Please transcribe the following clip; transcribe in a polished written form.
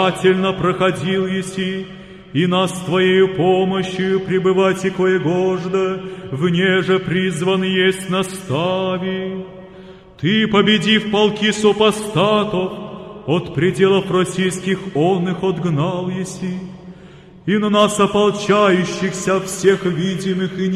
проходил еси, и нас Твоею помощью пребывать и коегожда, вне же призван есть настави. Ты, победив полки супостатов, от пределов российских он их отгнал еси, и на нас ополчающихся всех видимых и